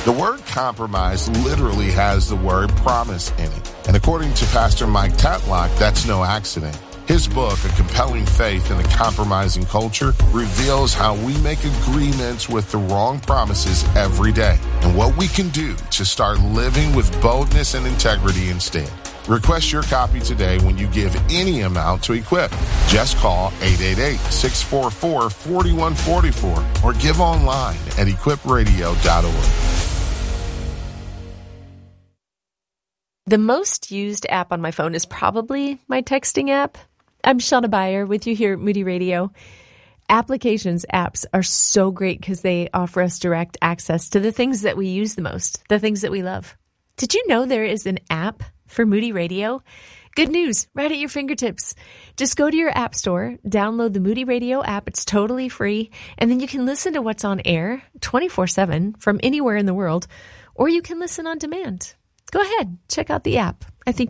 The word compromise literally has the word promise in it. And according to Pastor Mike Tatlock, that's no accident. His book, A Compelling Faith in a Compromising Culture, reveals how we make agreements with the wrong promises every day and what we can do to start living with boldness and integrity instead. Request your copy today when you give any amount to Equip. Just call 888-644-4144 or give online at equipradio.org. The most used app on my phone is probably my texting app. I'm Shauna Beyer with you here at Moody Radio. Apps are so great because they offer us direct access to the things that we use the most, the things that we love. Did you know there is an app for Moody Radio? Good news, right at your fingertips. Just go to your app store, download the Moody Radio app. It's totally free. And then you can listen to what's on air 24/7 from anywhere in the world, or you can listen on demand. Go ahead, check out the app.